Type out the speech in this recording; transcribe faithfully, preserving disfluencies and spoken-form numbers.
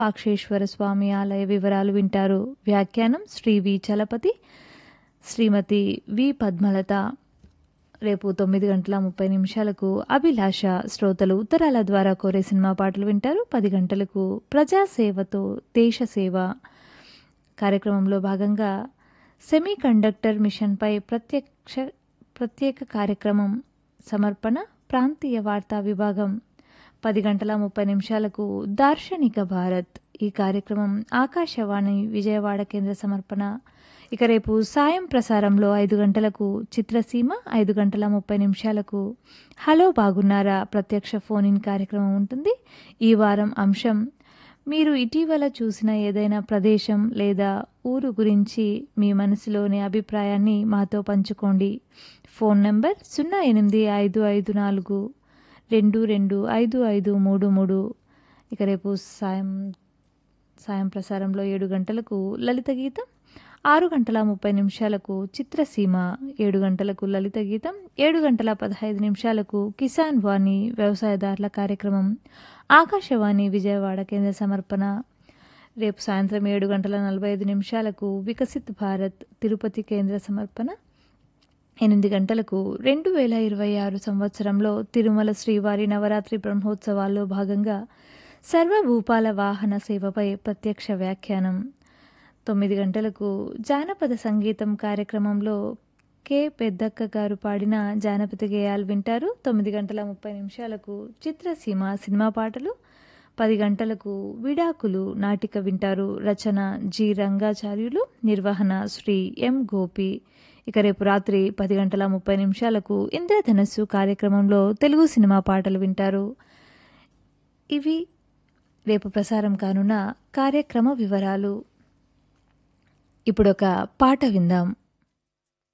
పాక్షేశ్వర స్వామి ఆలయ వివరాలు వింటారు. వ్యాఖ్యానం శ్రీ వి చలపతి, శ్రీమతి వి పద్మలత. రేపు తొమ్మిది గంటల ముప్పై నిమిషాలకు అభిలాష శ్రోతలు ఉత్తరాల ద్వారా కోరే సినిమా పాటలు వింటారు. పది గంటలకు ప్రజాసేవతో దేశ సేవ కార్యక్రమంలో భాగంగా సెమీ కండక్టర్ మిషన్పై ప్రత్యక్ష ప్రత్యేక కార్యక్రమం సమర్పణ ప్రాంతీయ వార్తా విభాగం. పది గంటల ముప్పై నిమిషాలకు దార్శనిక భారత్ ఈ కార్యక్రమం ఆకాశవాణి విజయవాడ కేంద్ర సమర్పణ. ఇక రేపు సాయం ప్రసారంలో ఐదు గంటలకు చిత్రసీమ, ఐదు గంటల ముప్పై నిమిషాలకు హలో బాగున్నారా ప్రత్యక్ష ఫోన్ ఇన్ కార్యక్రమం ఉంటుంది. ఈ వారం అంశం మీరు ఇటీవల చూసిన ఏదైనా ప్రదేశం లేదా ఊరు గురించి మీ మనసులోని అభిప్రాయాన్ని మాతో పంచుకోండి. ఫోన్ నంబర్ సున్నా ఎనిమిది ఐదు ఐదు నాలుగు రెండు రెండు ఐదు ఐదు మూడు మూడు. ఇక రేపు సాయం సాయం ప్రసారంలో ఏడు గంటలకు లలిత గీతం, ఆరు గంటల ముప్పై నిమిషాలకు చిత్రసీమ, ఏడు గంటలకు లలిత గీతం, ఏడు గంటల పదహైదు నిమిషాలకు కిసాన్ వాణి వ్యవసాయదారుల కార్యక్రమం ఆకాశవాణి విజయవాడ కేంద్ర సమర్పణ. రేపు సాయంత్రం ఏడు గంటల నలభై ఐదు నిమిషాలకు వికసిత్ భారత్ తిరుపతి కేంద్ర సమర్పణ. ఎనిమిది గంటలకు రెండు వేల ఇరవై ఆరు సంవత్సరంలో తిరుమల శ్రీవారి నవరాత్రి బ్రహ్మోత్సవాల్లో భాగంగా సర్వభూపాల వాహన సేవపై ప్రత్యక్ష వ్యాఖ్యానం. తొమ్మిది గంటలకు జానపద సంగీతం కార్యక్రమంలో కె పెద్దక్క గారు పాడిన జానపద గేయాలు వింటారు. తొమ్మిది గంటల ముప్పై నిమిషాలకు చిత్రసీమ సినిమా పాటలు. పది గంటలకు విడాకులు నాటిక వింటారు. రచన జి రంగాచార్యులు, నిర్వహణ శ్రీ ఎం గోపి. ఇక రేపు రాత్రి పది గంటల ముప్పై నిమిషాలకు ఇంద్రధనస్సు కార్యక్రమంలో తెలుగు సినిమా పాటలు వింటారు. ఇవి రేపు ప్రసారం కానున్న కార్యక్రమ వివరాలు. ఇప్పుడొక పాట విందాం.